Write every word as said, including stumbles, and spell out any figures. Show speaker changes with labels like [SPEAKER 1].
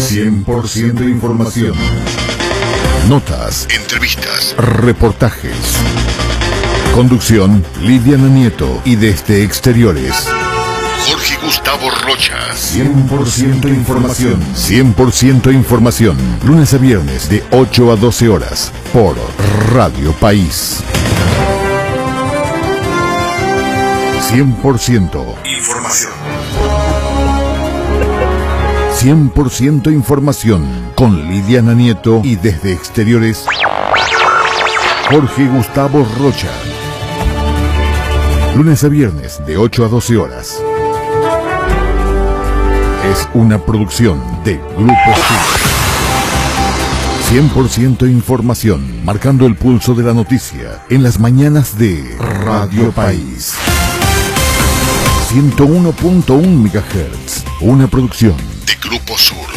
[SPEAKER 1] cien por ciento información. Notas, entrevistas, reportajes. Conducción, Lidiana Nieto. Y desde exteriores, Jorge Gustavo Rocha. cien por ciento información. cien por ciento información. Lunes a viernes de ocho a doce horas por Radio País. cien por ciento información. cien por ciento información con Lidiana Nieto y desde exteriores, Jorge Gustavo Rocha. Lunes a viernes de ocho a doce horas. Es una producción de Grupo Sur. cien por ciento información, marcando el pulso de la noticia en las mañanas de Radio País. ciento uno punto uno megahertz, una producción de Grupo Sur.